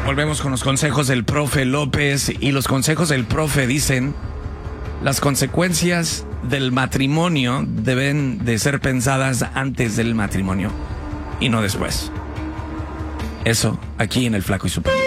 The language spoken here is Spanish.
Volvemos con los consejos del profe López, y los consejos del profe dicen: las consecuencias del matrimonio deben de ser pensadas antes del matrimonio y no después. Eso aquí en El Flaco y su Pandilla.